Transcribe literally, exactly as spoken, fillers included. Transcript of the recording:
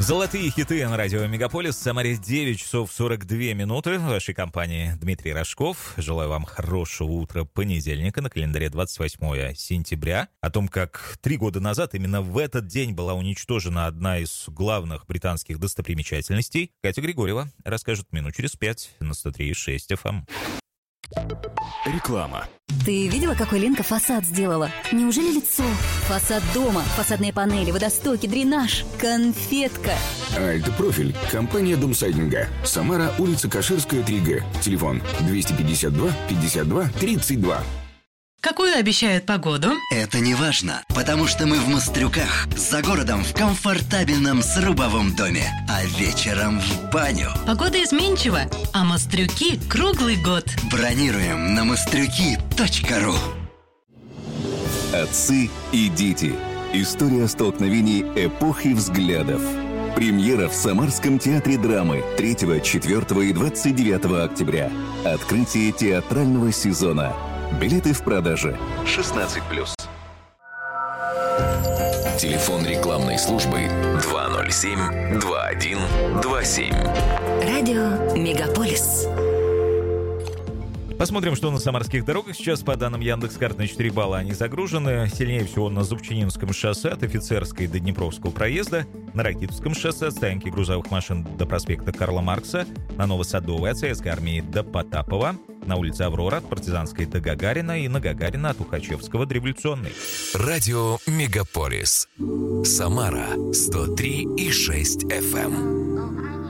Золотые хиты на радио Мегаполис. В Самаре девять часов сорок две минуты. В вашей компании Дмитрий Рожков. Желаю вам хорошего утра понедельника. На календаре двадцать восьмое сентября. О том, как три года назад именно в этот день была уничтожена одна из главных британских достопримечательностей, Катя Григорьева расскажет минут через пять на сто три и шесть эф эм. Реклама. Ты видела, какой Ленка фасад сделала? Неужели лицо? Фасад дома, фасадные панели, водостоки, дренаж, конфетка. Альт-профиль. Компания Домсайдинга. Самара, улица Каширская, три гэ. Телефон двести пятьдесят два пятьдесят два тридцать два. Какую обещают погоду? Это не важно, потому что мы в Мострюках, за городом в комфортабельном срубовом доме, а вечером в баню. Погода изменчива, а Мострюки круглый год. Бронируем на мострюки точка ру. Отцы и дети. История столкновений эпохи взглядов. Премьера в Самарском театре драмы третьего, четвёртого и двадцать девятого октября. Открытие театрального сезона. Билеты в продаже. шестнадцать плюс. Телефон рекламной службы два ноль семь два один два семь. Радио Мегаполис. Посмотрим, что на самарских дорогах сейчас. По данным Яндекс.Карт, на четыре балла они загружены. Сильнее всего на Зубчининском шоссе от Офицерской до Днепровского проезда, на Ракитовском шоссе от стоянки грузовых машин до проспекта Карла Маркса, на Новосадовой от Советской армии до Потапова, на улице Аврора от Партизанской до Гагарина и на Гагарина от Тухачевского до Революционной. Радио Мегаполис. Самара сто три и шесть эф эм.